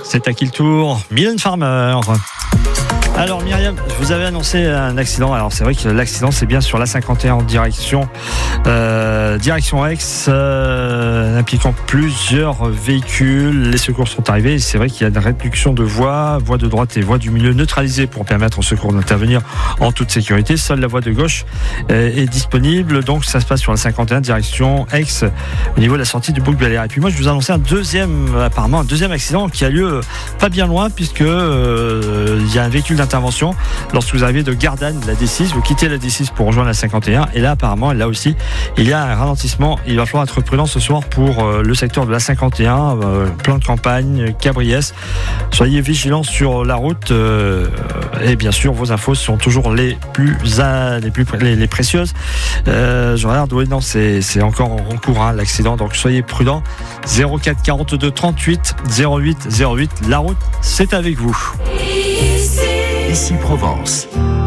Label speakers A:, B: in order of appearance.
A: C'est à qui le tour? Mylène Farmer. Alors Myriam, je vous avais annoncé un accident. Alors c'est vrai que l'accident c'est bien sur la 51 en direction Aix, impliquant plusieurs véhicules. Les secours sont arrivés et c'est vrai qu'il y a une réduction de voies de droite et voies du milieu neutralisées pour permettre aux secours d'intervenir en toute sécurité. Seule la voie de gauche est disponible, donc ça se passe sur la 51 direction Aix au niveau de la sortie du Bouc-Bel-Air. Et puis moi je vous annonçais un deuxième accident qui a lieu pas bien loin puisque il y a un véhicule d'intervention lorsque vous arrivez de Gardanne, la D6, vous quittez la D6 pour rejoindre la 51 et là apparemment là aussi il y a un ralentissement. Il va falloir être prudent ce soir pour le secteur de la 51, plan de campagne, Cabriès. Soyez vigilants sur la route et bien sûr vos infos sont toujours les précieuses. Je regarde, oui non c'est encore en cours l'accident, donc soyez prudents. 04 42 38 08 08, la route c'est avec vous.
B: Ici Provence.